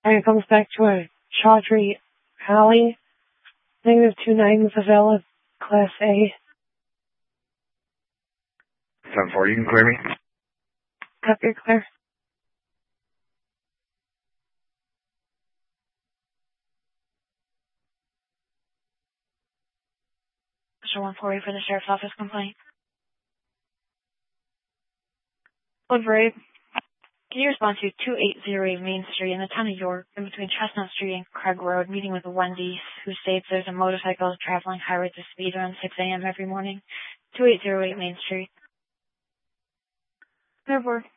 And it comes back to a Chaudhry Alley. -29 Favela, Class A. 7-4, you can clear me. Up, you're clear. Mr. 140 for the Sheriff's Office complaint. Livery, can you respond to 2808 Main Street in the town of York, in between Chestnut Street and Craig Road, meeting with Wendy, who states there's a motorcycle traveling high rates of speed around 6 a.m. every morning? 2808 Main Street. Therefore,